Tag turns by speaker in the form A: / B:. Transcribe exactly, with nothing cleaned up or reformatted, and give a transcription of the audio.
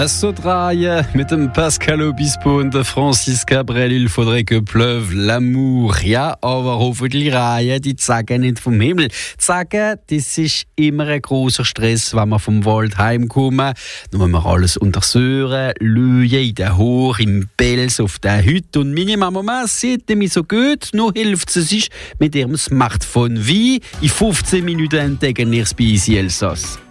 A: So drei mit dem Pascal Obispo und der Francis Cabrel. Il faudrait que pleuve l'amour. Ja, aber hoffentlich Reihe, die sagen nicht vom Himmel. Sagen, das ist immer ein grosser Stress, wenn wir vom Wald heimkommen. Dann müssen wir alles untersuchen, Löhe in den Haar, im Pelz, auf der Hütte. Und meine Mama sieht mich so gut, nur hilft sie sich mit ihrem Smartphone. Wie? In fünfzehn Minuten entdecken wir es bei Easy Elsass.